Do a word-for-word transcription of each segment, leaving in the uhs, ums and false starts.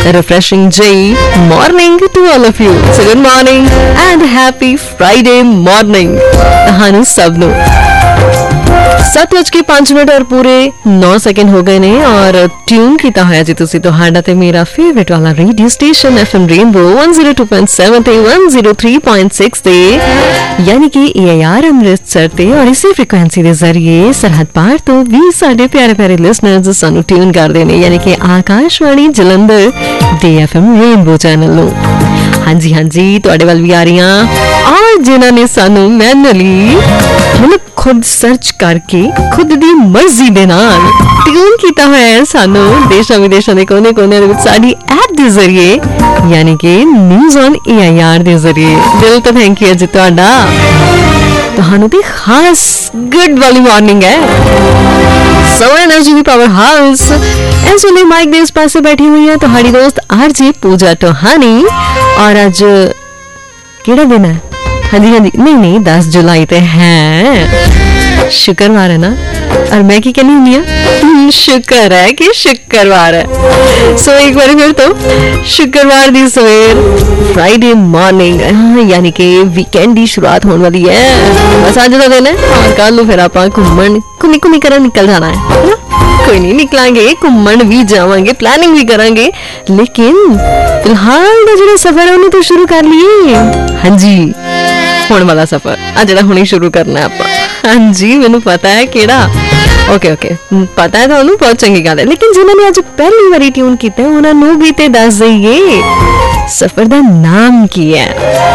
refreshing J morning to all of you. So good morning and happy Friday morning. ਤੁਹਾਨੂੰ ਸਭ ਨੂੰ ਸੱਤ ਵਜ ਕੇ ਪੰਜ ਮਿੰਟ और पूरे नौ सेकंड हो गए ने और ट्यून किया होया जी तुसी तुहाडा ते मेरा फेवरेट वाला radio station F M rainbow one oh two point seven ते one oh three point six ते यानी कि ए आई आर अमृतसर ते और इसी फ्रीक्वेंसी दे जरिए सरहद पार तो भी साडे प्यारे प्यारे लिसनर्स सानू ट्यून करदे ने यानी कि आकाशवाणी जलंधर दे एफ एम रेनबो चैनल नु। हाँ जी हाँ जी तुहाडे वल भी आ रही और जिन्हां ने सानू मैनुअली मतलब खुद सर्च करके खुद दी मर्जी दे नाल ट्यून कीता होया है सानू देशां विदेशां दे कोने कोने दे विच साडी ऐप दे जरिए यानी कि news on A I are they जरिए दिल तो थैंक यू जी तुहाडा तुहानू दी खास गुड वाली मॉर्निंग है। So energy the power house इस वेले माइक दे इस पासे बैठी हुई है तुहाडी दोस्त आरजे पूजा टोहानी और आज केड़ा दिन है? हाँ जी हाँ जी नहीं नहीं दस जुलाई ते है शुक्रवार है ना और मैं की कहनी हुई है शुक्र है कि शुक्रवार है। सो एक बार फिर तो शुक्रवार दी सवेर फ्राइडे मॉर्निंग यानी कि वीकेंड की शुरुआत होने वाली है। बस आज का दिन है और कल फिर आप घूमन घूमी घूमी कर निकल जाना है ना। कोई नहीं निकलांगे घूमन भी जावांगे प्लानिंग भी करांगे लेकिन फिलहाल का जो सफर है उन्हें तो शुरू कर लिए। हाँ जी होने वाला सफर आज जरा हुणे शुरू करना है आप। हाँ जी मैनू पता है केड़ा ओके ओके पता है तो बहुत चंगी गल है लेकिन जिन्होंने आज पहली बारी ट्यून किया है उन्होंने भी तो दस दईए सफर का नाम की है।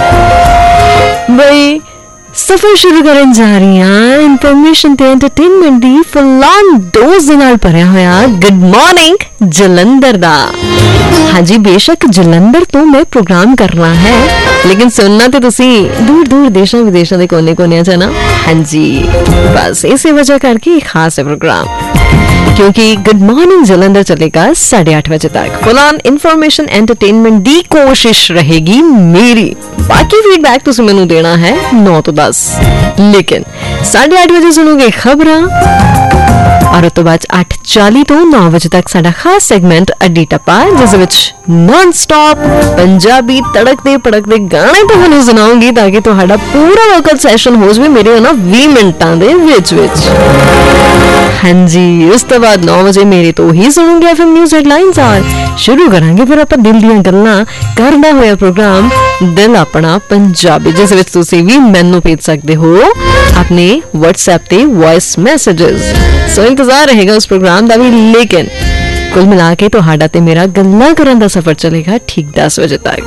भाई सफर शुरू करन जा रही हां इंफॉर्मेशन ते entertainment the full on dose दे नाल भरिया होया गुड मॉर्निंग जलंधर दा। हाँ जी बेशक जलंधर तो मैं प्रोग्राम करना है लेकिन सुनना तो तुसी दूर दूर देशों विदेशों के कोने कोने च ना। हाँ जी बस इसी वजह करके खास है प्रोग्राम क्योंकि गुड मॉर्निंग जलंधर चलेगा साढ़े आठ बजे तक फुल ऑन इंफॉर्मेशन एंटरटेनमेंट दी कोशिश रहेगी मेरी। बाकी फीडबैक तुसी मैनू देना है नौ तो दस लेकिन साढ़े आठ बजे सुनोगे खबरां और उस तो बाद आठ चाली तो नौ बजे तक साडा खास सेगमेंट अड्डी टप्पा जिस विच नॉन स्टॉप पंजाबी तड़कते भड़कते गाने तो मैं सुनाऊंगी ताकि तुहाडा पूरा वोकल सेशन हो जाए मेरे ना बीस मिनटां दे विच विच। हाँ जी उस तो बाद नौ बजे मेरे तो ही सुनोगे एफ एम न्यूज़ हेडलाइंस और शुरू करांगे फिर आप दिल दियां गल्लां करना होया प्रोग्राम दिल अपना पंजाबी जिस विच तुसीं भी मैनू भेज सकते हो अपने व्हाट्सएप ते वॉइस मैसेजेस। सो इंतजार रहेगा उस प्रोग्राम का भी लेकिन कुल मिला के तुहाडा ते मेरा गल्लां करन दा सफर चलेगा ठीक दस बजे तक।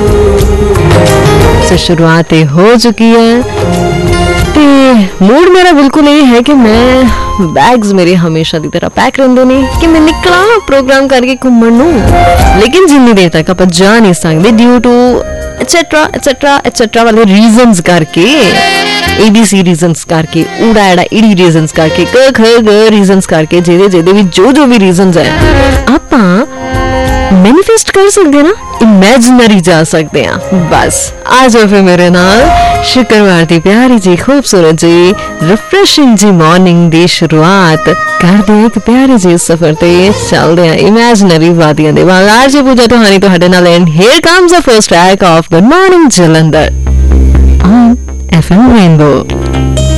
सो शुरुआत हो चुकी है ते मूड मेरा बिल्कुल ये है कि मैं बैग्स मेरे हमेशा की तरह पैक रहंदे ने कि मैं निकला प्रोग्राम करके घूमन नूं लेकिन जिन्नी देर तक आप जा नहीं सकते due to etcetera etcetera etcetera वाले रीजंस करके एबीसी रीजंस करके उड़ा एड़ा इड़ी रीजंस करके क ख ग रीजंस करके जेदे जेदे भी जो जो भी रीजंस है आपां मैनिफेस्ट कर सकते ना इमेजिनरी जा सकते हैं। बस आज फिर मेरे नाल शुक्रवार की प्यारी जी खूबसूरत जी रिफ्रेशिंग जी मॉर्निंग दी शुरुआत करते हैं एक प्यारे जी सफर ते चलते हैं इमेजिनरी वादियां दे वाल। आज पूजा टोहानी तुहाडे नाल and here comes the first track of good morning Jalandhar on F M rainbow.